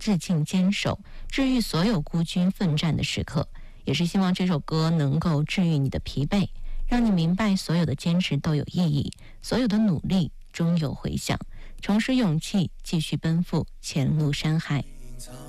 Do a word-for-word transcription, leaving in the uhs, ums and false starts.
致敬坚守，治愈所有孤军奋战的时刻。也是希望这首歌能够治愈你的疲惫，让你明白所有的坚持都有意义，所有的努力终有回响，重拾勇气，继续奔赴前路山海。